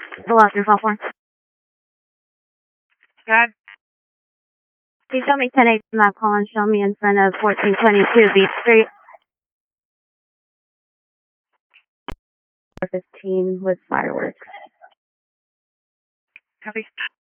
The lost your cell phone. God. Please show me 10-8 map call and show me in front of 1422 Beach Street. 15 with fireworks. Copy.